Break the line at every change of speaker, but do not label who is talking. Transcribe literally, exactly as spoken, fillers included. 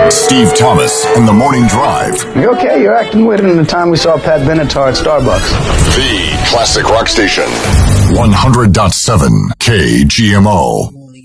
Steve Thomas and the Morning Drive.
You okay? You're acting weird in the time we saw Pat Benatar at Starbucks.
The classic rock station. one hundred point seven K G M O.